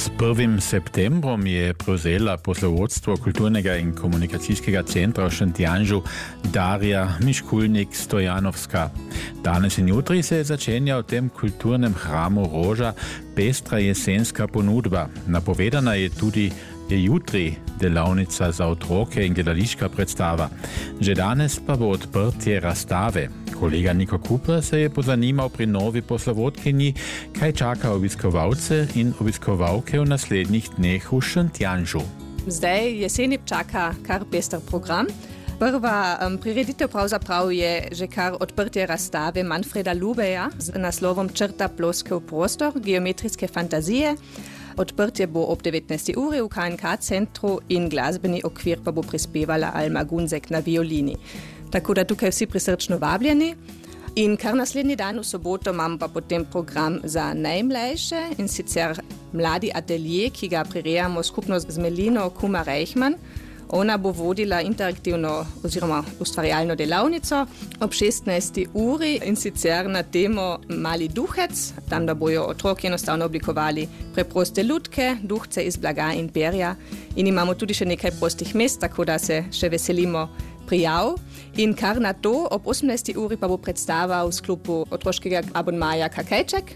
Z 1. septembrom je prevzela poslovodstvo kulturnega in komunikacijskega centra v Šentjanžu Darja Miškulnik-Stojanovska. Danes in jutri se začenja v tem kulturnem hramu Roža pestra jesenska ponudba. Napovedana je tudi jutri delavnica za otroke in gledališka predstava. Že danes pa bo odprtje razstave. Kolega Niko Kuper se je pozanimal pri novi poslovodkinji, kaj čaka obiskovalce in obiskovalke v naslednjih dneh v Šentjanžu. Zdaj jeseni čaka kar pester program. Prva prireditev pravzaprav je že kar odprtje razstave Manfreda Lubeja z naslovom Črta ploskev prostor, geometrijske fantazije. Odprtje bo ob 19. uri v KNK centru in glasbeni okvir pa bo prispevala Alma Gunzek na violini. Tako da tukaj vsi prisrčno vabljeni. In kar naslednji dan v soboto imam pa potem program za najmlajše in sicer mladi atelje, ki ga prirejamo skupno z Melino Kuma Reichmann. Ona bo vodila interaktivno oziroma ustvarjalno delavnico ob 16. uri in sicer na temo Mali duhec, tam da bojo otroki enostavno oblikovali preproste lutke, duhce iz blaga in perja. In imamo tudi še nekaj prostih mest, tako da se še veselimo prijav. In kar na to, ob 18. uri pa bo predstava v sklopu otroškega abonmaja Kakajček.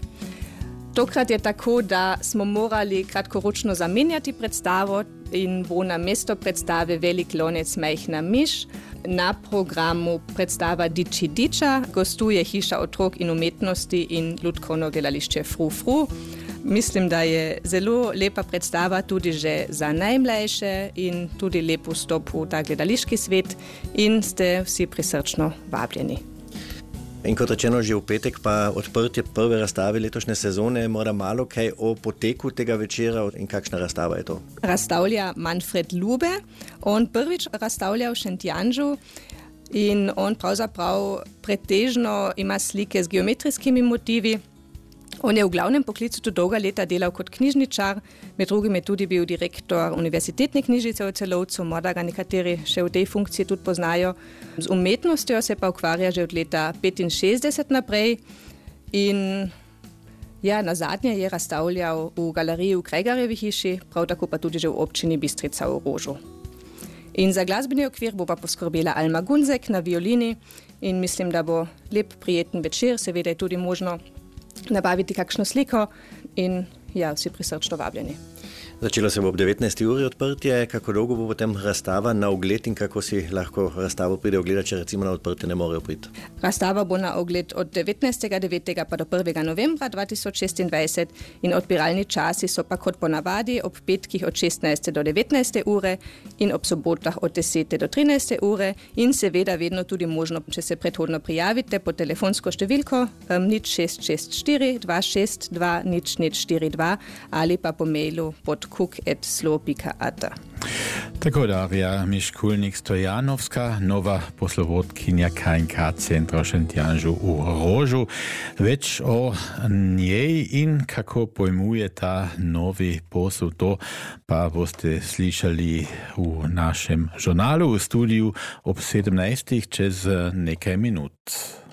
Tokrat je tako, da smo morali kratkoročno zamenjati predstavo in bo na mesto predstave Velik lonec majhna miš. Na programu predstava Diči Diča, gostuje Hiša otrok in umetnosti in lutkovno gledališče Fru Fru. Mislim, da je zelo lepa predstava tudi že za najmlajše in tudi lep vstop v ta gledališki svet in ste vsi prisrčno vabljeni. In kot rečeno, že v petek pa odprtje prve razstave letošnje sezone, mora malo kaj o poteku tega večera in kakšna razstava je to? Razstavlja Manfred Lube. On prvič razstavlja v Šentjanžu in on pravzaprav pretežno ima slike z geometrijskimi motivi. On je v glavnem poklicu tudi dolga leta delal kot knjižničar, med drugim je tudi bil direktor Univerzitetne knjižnice v Celovcu, morda ga nekateri še v tej funkciji tudi poznajo. Z umetnostjo se pa ukvarja že od leta 65 naprej in na zadnje je razstavljal v galeriji v Kreigarjevi hiši, prav tako pa tudi že v občini Bistrica v Rožu. In za glasbeni okvir bo pa poskrbela Alma Gunzek na violini in mislim, da bo lep, prijeten večer, seveda je tudi možno nabaviti kakšno sliko in vsi prisrčno vabljeni. Začelo se bo ob 19. uri odprtje, kako dolgo bo potem razstava na ogled in kako si lahko razstavo pride ogledati, če recimo na odprtje ne morejo priti? Razstava bo na ogled od 19.9. pa do 1. novembra 2026 in odpiralni časi so pa kot ponavadi ob petkih od 16. do 19. ure in ob sobotah od 10. do 13. ure in seveda vedno tudi možno, če se predhodno prijavite po telefonsko številko 0664 262 0042 ali pa po mailu pod cook@slo.at. Tako Darja Miškulnik-Stojanovska, nova poslovodkinja KNK centra v Šentjanžu v Rožu. Več o njej in kako pojmuje ta novi posel, to pa boste slišali v našem žurnalu v studiu ob 17. čez nekaj minut.